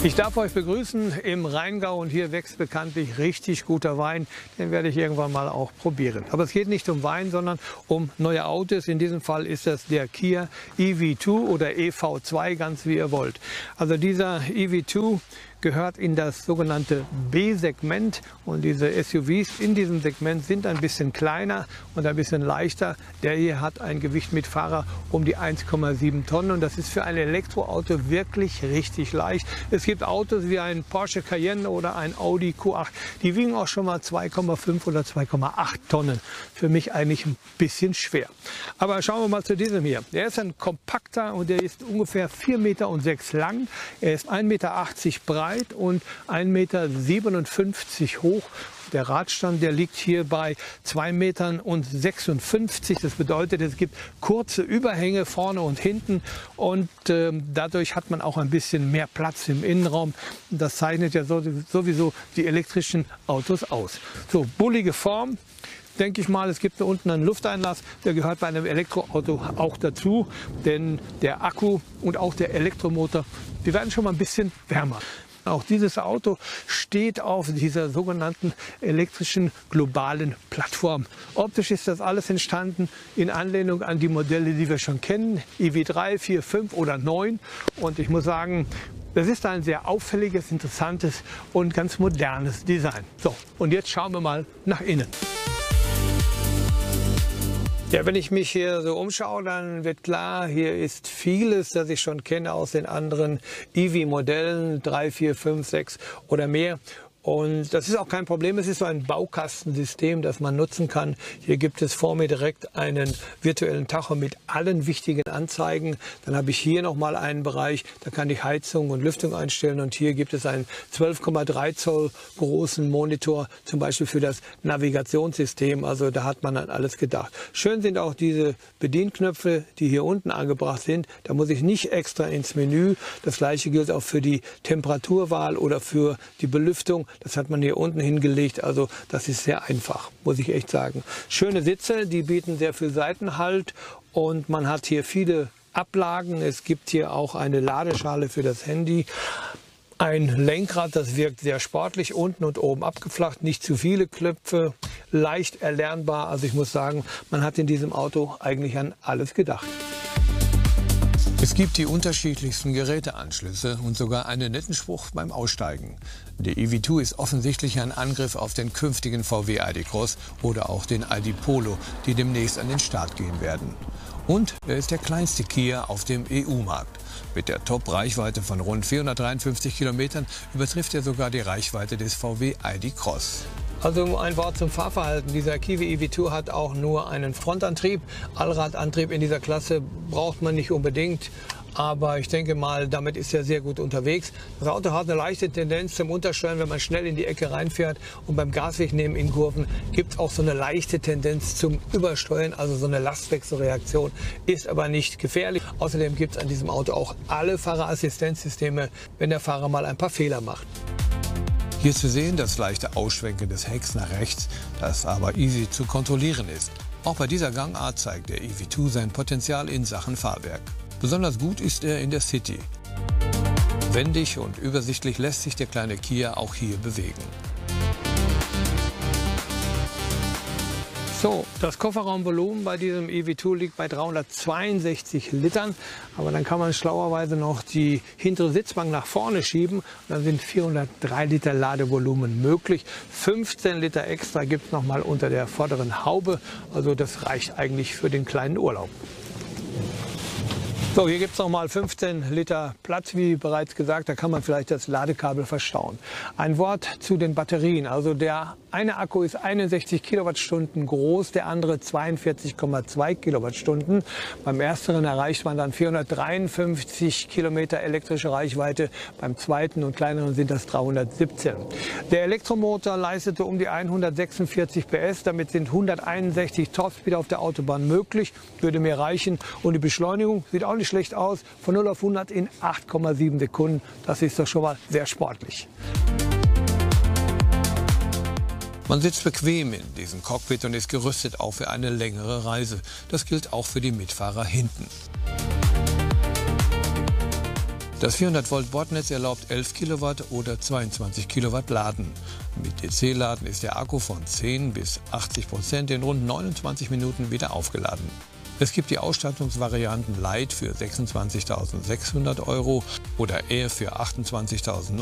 Ich darf euch begrüßen im Rheingau und hier wächst bekanntlich richtig guter Wein. Den werde ich irgendwann mal auch probieren. Aber es geht nicht um Wein, sondern um neue Autos. In diesem Fall ist das der Kia EV2 oder EV2, ganz wie ihr wollt. Also dieser EV2 gehört in das sogenannte B-Segment und diese SUVs in diesem Segment sind ein bisschen kleiner und ein bisschen leichter. Der hier hat ein Gewicht mit Fahrer um die 1,7 Tonnen und das ist für ein Elektroauto wirklich richtig leicht. Es gibt Autos wie ein Porsche Cayenne oder ein Audi Q8, die wiegen auch schon mal 2,5 oder 2,8 Tonnen. Für mich eigentlich ein bisschen schwer. Aber schauen wir mal zu diesem hier. Der ist ein kompakter und der ist ungefähr 4,6 Meter lang. Er ist 1,80 Meter breit und 1,57 Meter hoch. Der Radstand, der liegt hier bei 2,56 Metern. Das bedeutet, es gibt kurze Überhänge vorne und hinten und dadurch hat man auch ein bisschen mehr Platz im Innenraum. Das zeichnet ja sowieso die elektrischen Autos aus. So, bullige Form. Denke ich mal, es gibt da unten einen Lufteinlass, der gehört bei einem Elektroauto auch dazu, denn der Akku und auch der Elektromotor, die werden schon mal ein bisschen wärmer. Auch dieses Auto steht auf dieser sogenannten elektrischen globalen Plattform. Optisch ist das alles entstanden in Anlehnung an die Modelle, die wir schon kennen, EV3, 4, 5 oder 9. Und ich muss sagen, das ist ein sehr auffälliges, interessantes und ganz modernes Design. So, und jetzt schauen wir mal nach innen. Ja, wenn ich mich hier so umschaue, dann wird klar, hier ist vieles, das ich schon kenne aus den anderen EV-Modellen, 3, 4, 5, 6 oder mehr. Und das ist auch kein Problem, es ist so ein Baukastensystem, das man nutzen kann. Hier gibt es vor mir direkt einen virtuellen Tacho mit allen wichtigen Anzeigen. Dann habe ich hier nochmal einen Bereich, da kann ich Heizung und Lüftung einstellen. Und hier gibt es einen 12,3 Zoll großen Monitor, zum Beispiel für das Navigationssystem. Also da hat man an alles gedacht. Schön sind auch diese Bedienknöpfe, die hier unten angebracht sind. Da muss ich nicht extra ins Menü. Das gleiche gilt auch für die Temperaturwahl oder für die Belüftung. Das hat man hier unten hingelegt, also das ist sehr einfach, muss ich echt sagen. Schöne Sitze, die bieten sehr viel Seitenhalt und man hat hier viele Ablagen. Es gibt hier auch eine Ladeschale für das Handy. Ein Lenkrad, das wirkt sehr sportlich, unten und oben abgeflacht, nicht zu viele Knöpfe, leicht erlernbar. Also ich muss sagen, man hat in diesem Auto eigentlich an alles gedacht. Es gibt die unterschiedlichsten Geräteanschlüsse und sogar einen netten Spruch beim Aussteigen. Der EV2 ist offensichtlich ein Angriff auf den künftigen VW ID Cross oder auch den ID Polo, die demnächst an den Start gehen werden. Und er ist der kleinste Kia auf dem EU-Markt. Mit der Top-Reichweite von rund 453 Kilometern übertrifft er sogar die Reichweite des VW ID Cross. Also ein Wort zum Fahrverhalten. Dieser Kia EV2 hat auch nur einen Frontantrieb. Allradantrieb in dieser Klasse braucht man nicht unbedingt. Aber ich denke mal, damit ist er sehr gut unterwegs. Das Auto hat eine leichte Tendenz zum Untersteuern, wenn man schnell in die Ecke reinfährt. Und beim Gaswegnehmen in Kurven gibt es auch so eine leichte Tendenz zum Übersteuern, also so eine Lastwechselreaktion. Ist aber nicht gefährlich. Außerdem gibt es an diesem Auto auch alle Fahrerassistenzsysteme, wenn der Fahrer mal ein paar Fehler macht. Hier zu sehen das leichte Ausschwenken des Hecks nach rechts, das aber easy zu kontrollieren ist. Auch bei dieser Gangart zeigt der EV2 sein Potenzial in Sachen Fahrwerk. Besonders gut ist er in der City. Wendig und übersichtlich lässt sich der kleine Kia auch hier bewegen. So, das Kofferraumvolumen bei diesem EV2 liegt bei 362 Litern. Aber dann kann man schlauerweise noch die hintere Sitzbank nach vorne schieben. Und dann sind 403 Liter Ladevolumen möglich. 15 Liter extra gibt es noch mal unter der vorderen Haube. Also das reicht eigentlich für den kleinen Urlaub. So, hier gibt es noch mal 15 Liter Platz, wie bereits gesagt, da kann man vielleicht das Ladekabel verstauen. Ein Wort zu den Batterien. Also der eine Akku ist 61 Kilowattstunden groß, der andere 42,2 Kilowattstunden. Beim ersteren erreicht man dann 453 Kilometer elektrische Reichweite, beim zweiten und kleineren sind das 317. Der Elektromotor leistete um die 146 PS, damit sind 161 Topspeed auf der Autobahn möglich, würde mir reichen. Und die Beschleunigung sieht auch nicht schlecht aus, von 0 auf 100 in 8,7 Sekunden. Das ist doch schon mal sehr sportlich. Man sitzt bequem in diesem Cockpit und ist gerüstet auch für eine längere Reise. Das gilt auch für die Mitfahrer hinten. Das 400 Volt Bordnetz erlaubt 11 Kilowatt oder 22 Kilowatt Laden. Mit DC-Laden ist der Akku von 10 bis 80% in rund 29 Minuten wieder aufgeladen. Es gibt die Ausstattungsvarianten Lite für 26.600 € oder Air für 28.900